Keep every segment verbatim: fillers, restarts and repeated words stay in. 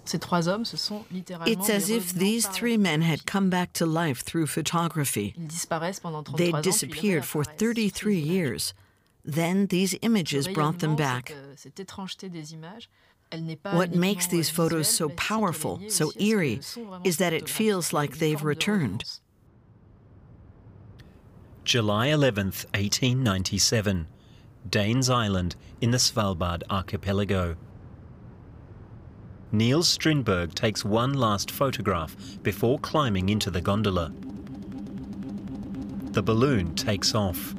Ces trois hommes, ce sont littéralement It's as des if revenants these par la three men had photographie. come back to life through photography. Ils disparaissent pendant trente-trois They'd ans, puis ils disappeared for réapparaissent, thirty-three ces images. years. Then these Ce images brought them rayonnement, back. cette, euh, cette étrangeté des images, elle n'est pas What uniquement, makes these euh, photos visuelle, so plastique, elle est powerful, liée so aussi à ce que eerie, sont vraiment is ces that it photographes, feels like une they've forme de returned. revenance. July eleventh, eighteen ninety-seven. Danes Island in the Svalbard archipelago. Niels Strindberg takes one last photograph before climbing into the gondola. The balloon takes off.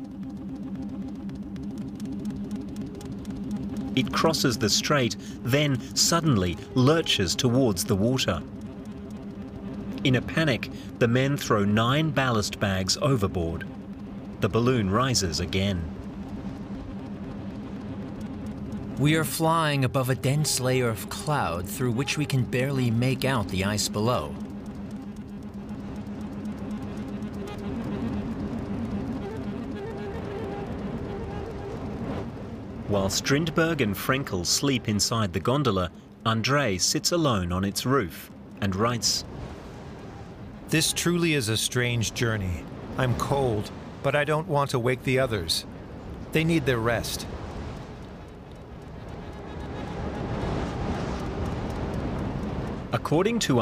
It crosses the strait, then suddenly lurches towards the water. In a panic, the men throw nine ballast bags overboard. The balloon rises again. We are flying above a dense layer of cloud through which we can barely make out the ice below. While Strindberg and Frenkel sleep inside the gondola, Andrei sits alone on its roof and writes, "This truly is a strange journey. I'm cold, but I don't want to wake the others. They need their rest." According to